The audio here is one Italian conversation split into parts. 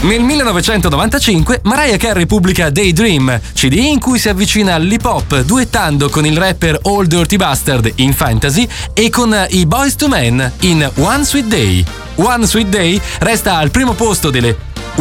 Nel 1995 Mariah Carey pubblica Daydream, CD in cui si avvicina all'hip hop duettando con il rapper Old Dirty Bastard in Fantasy e con i Boyz II Men in One Sweet Day. One Sweet Day resta al primo posto delle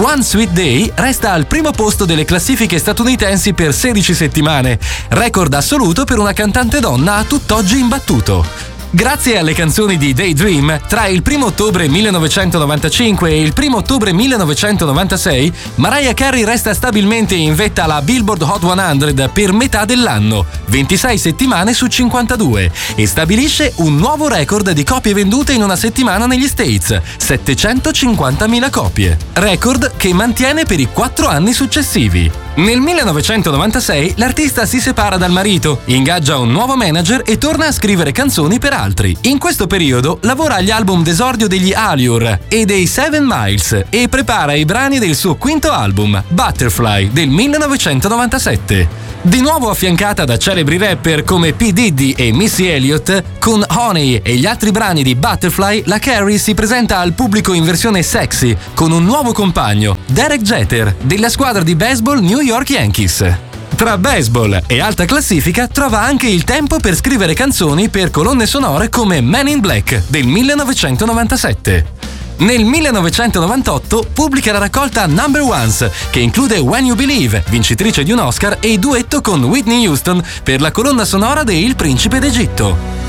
classifiche statunitensi per 16 settimane, record assoluto per una cantante donna a tutt'oggi imbattuto. Grazie alle canzoni di Daydream, tra il 1 ottobre 1995 e il 1 ottobre 1996, Mariah Carey resta stabilmente in vetta alla Billboard Hot 100 per metà dell'anno, 26 settimane su 52, e stabilisce un nuovo record di copie vendute in una settimana negli States, 750.000 copie. Record che mantiene per i 4 anni successivi. Nel 1996 l'artista si separa dal marito, ingaggia un nuovo manager e torna a scrivere canzoni per altri. In questo periodo lavora agli album d'esordio degli Allure e dei 7 Miles e prepara i brani del suo quinto album, Butterfly, del 1997. Di nuovo affiancata da celebri rapper come P. Diddy e Missy Elliott, con Honey e gli altri brani di Butterfly, la Carey si presenta al pubblico in versione sexy, con un nuovo compagno, Derek Jeter, della squadra di baseball New York Yankees. Tra baseball e alta classifica trova anche il tempo per scrivere canzoni per colonne sonore come Men in Black del 1997. Nel 1998 pubblica la raccolta Number Ones, che include When You Believe, vincitrice di un Oscar, e duetto con Whitney Houston per la colonna sonora de Il Principe d'Egitto.